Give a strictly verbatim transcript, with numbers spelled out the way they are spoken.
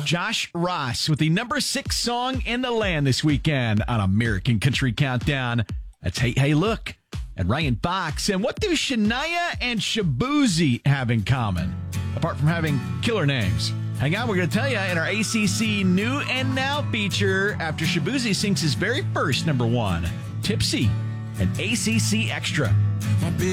Josh Ross with the number six song in the land this weekend on American Country Countdown. That's Hey, Hey, Look and Ryan Fox. And what do Shania and Shaboozey have in common, apart from having killer names? Hang on, we're going to tell you in our A C C New and Now feature after Shaboozey sings his very first number one, Tipsy, and A C C Extra.